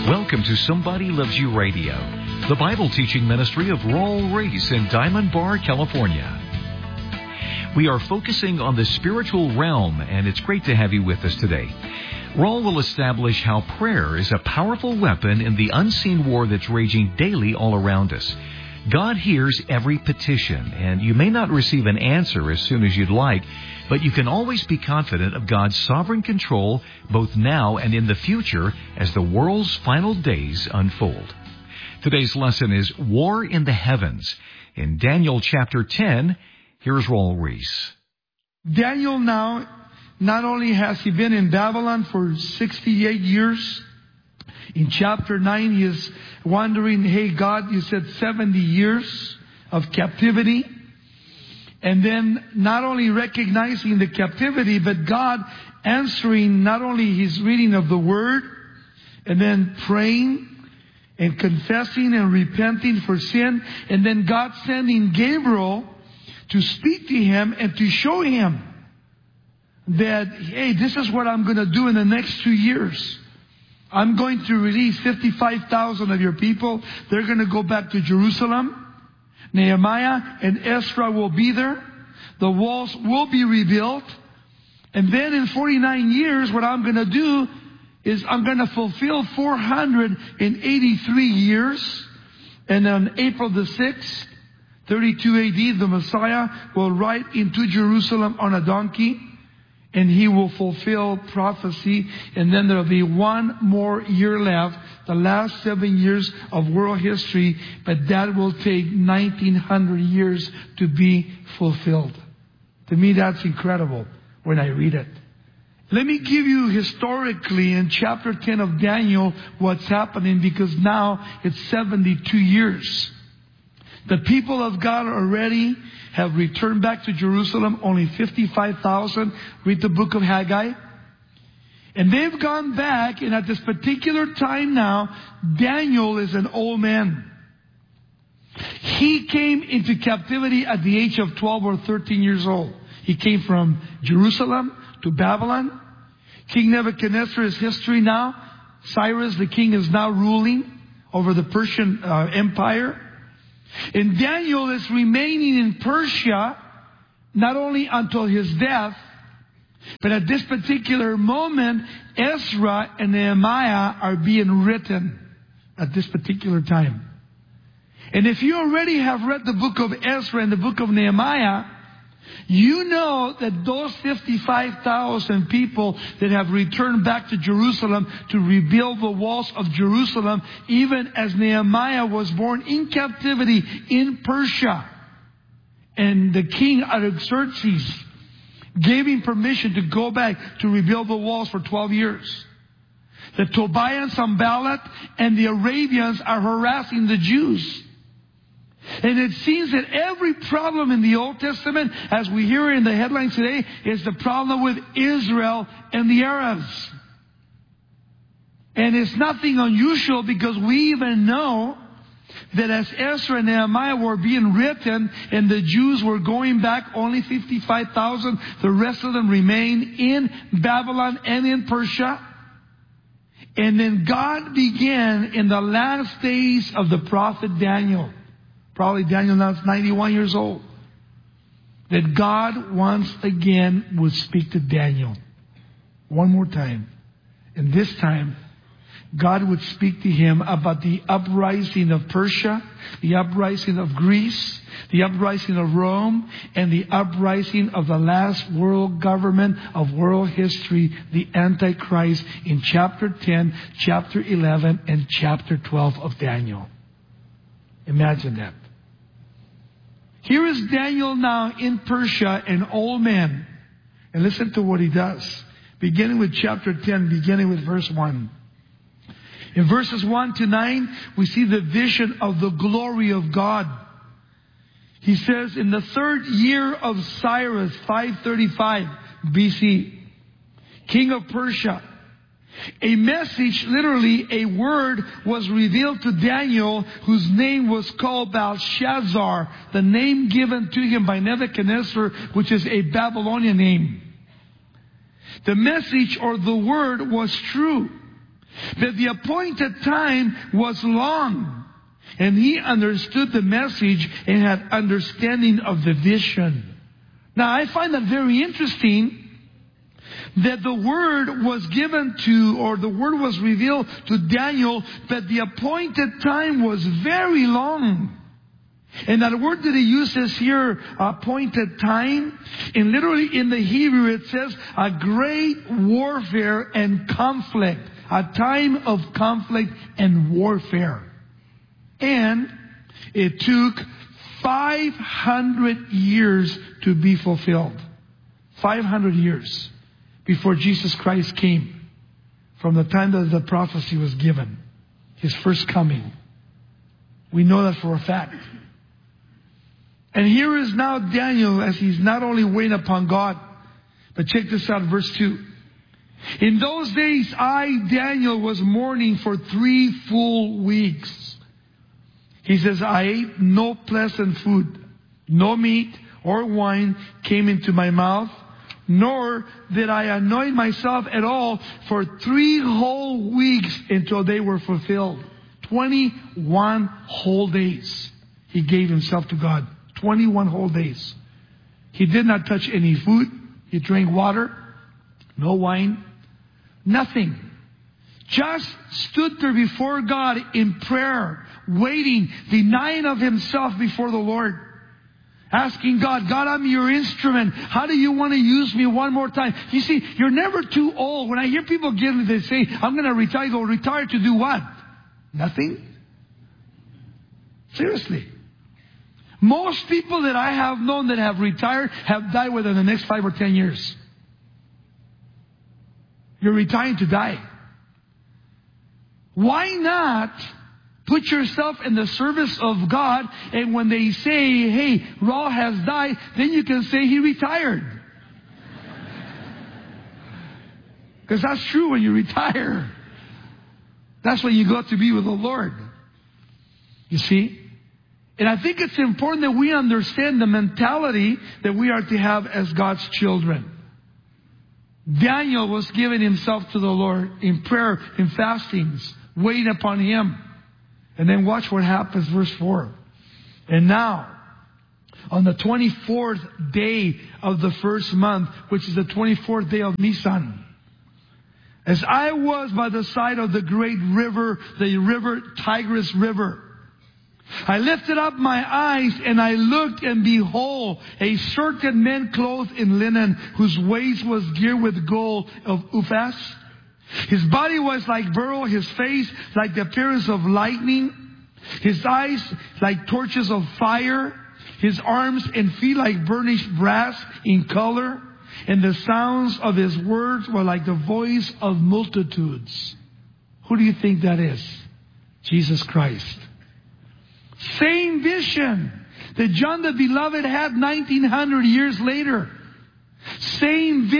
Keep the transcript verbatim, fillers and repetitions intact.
Welcome to Somebody Loves You Radio, the Bible teaching ministry of Raul Ries in Diamond Bar, California. We are focusing on the spiritual realm, and it's great to have you with us today. Raul will establish how prayer is a powerful weapon in the unseen war that's raging daily all around us. God hears every petition, and you may not receive an answer as soon as you'd like, but you can always be confident of God's sovereign control both now and in the future as the world's final days unfold. Today's lesson is War in the Heavens. In Daniel chapter ten, here's Raul Ries. Daniel now, not only has he been in Babylon for sixty-eight years, in chapter nine he is wondering, hey God, you said seventy years of captivity. And then not only recognizing the captivity, but God answering not only his reading of the Word, and then praying and confessing and repenting for sin, and then God sending Gabriel to speak to him and to show him that, hey, this is what I'm going to do in the next two years. I'm going to release fifty-five thousand of your people. They're going to go back to Jerusalem. Nehemiah and Ezra will be there. The walls will be rebuilt. And then in forty-nine years, what I'm going to do is I'm going to fulfill four hundred eighty-three years. And on April the sixth, thirty-two A D, the Messiah will ride into Jerusalem on a donkey. And he will fulfill prophecy. And then there will be one more year left. The last seven years of world history. But that will take nineteen hundred years to be fulfilled. To me, that's incredible when I read it. Let me give you historically in chapter ten of Daniel what's happening. Because now it's seventy-two years. The people of God already have returned back to Jerusalem, only fifty-five thousand. Read the book of Haggai. And they've gone back, and at this particular time now, Daniel is an old man. He came into captivity at the age of twelve or thirteen years old. He came from Jerusalem to Babylon. King Nebuchadnezzar is history now. Cyrus, the king, is now ruling over the Persian uh, Empire. And Daniel is remaining in Persia, not only until his death, but at this particular moment, Ezra and Nehemiah are being written at this particular time. And if you already have read the book of Ezra and the book of Nehemiah, you know that those fifty-five thousand people that have returned back to Jerusalem to rebuild the walls of Jerusalem, even as Nehemiah was born in captivity in Persia. And the king Artaxerxes gave him permission to go back to rebuild the walls for twelve years. The Tobiah and Sanballat and the Arabians are harassing the Jews. And it seems that every problem in the Old Testament, as we hear in the headlines today, is the problem with Israel and the Arabs. And it's nothing unusual because we even know that as Ezra and Nehemiah were being written and the Jews were going back, only fifty-five thousand, the rest of them remained in Babylon and in Persia. And then God began in the last days of the prophet Daniel. Probably Daniel now is ninety-one years old. That God once again would speak to Daniel. One more time. And this time, God would speak to him about the uprising of Persia, the uprising of Greece, the uprising of Rome, and the uprising of the last world government of world history, the Antichrist, in chapter ten, chapter eleven, and chapter twelve of Daniel. Imagine that. Here is Daniel now in Persia, an old man. And listen to what he does. Beginning with chapter ten, beginning with verse one. In verses one to nine, we see the vision of the glory of God. He says, in the third year of Cyrus, five thirty-five B C, king of Persia, a message, literally a word, was revealed to Daniel, whose name was called Belshazzar, the name given to him by Nebuchadnezzar, which is a Babylonian name. The message or the word was true. But the appointed time was long, and he understood the message and had understanding of the vision. Now, I find that very interesting, that the word was given to, or the word was revealed to Daniel, but the appointed time was very long. And that word that he uses here, appointed time, and literally in the Hebrew it says a great warfare and conflict. A time of conflict and warfare. And it took five hundred years to be fulfilled. five hundred years before Jesus Christ came, from the time that the prophecy was given, His first coming. We know that for a fact. And here is now Daniel, as he's not only waiting upon God, but check this out, verse two. In those days, I, Daniel, was mourning for three full weeks. He says, I ate no pleasant food. No meat or wine came into my mouth, nor did I anoint myself at all for three whole weeks until they were fulfilled. twenty-one whole days he gave himself to God. twenty-one whole days. He did not touch any food. He drank water, no wine, nothing. Just stood there before God in prayer, waiting, denying of himself before the Lord. Asking God, God, I'm your instrument. How do you want to use me one more time? You see, you're never too old. When I hear people get they say, I'm going to retire, go retire to do what? Nothing? Seriously. Most people that I have known that have retired have died within the next five or ten years. You're retiring to die. Why not put yourself in the service of God, and when they say, hey, Raul has died, then you can say he retired. Because that's true when you retire. That's when you go to be with the Lord. You see? And I think it's important that we understand the mentality that we are to have as God's children. Daniel was giving himself to the Lord in prayer, in fastings, waiting upon Him. And then watch what happens, verse four. And now, on the twenty-fourth day of the first month, which is the twenty-fourth day of Nisan, as I was by the side of the great river, the river, Tigris River, I lifted up my eyes and I looked, and behold, a certain man clothed in linen, whose waist was girt with gold of Uphaz. His body was like beryl, his face like the appearance of lightning, his eyes like torches of fire, his arms and feet like burnished brass in color, and the sounds of his words were like the voice of multitudes. Who do you think that is? Jesus Christ. Same vision that John the Beloved had nineteen hundred years later. Same vision.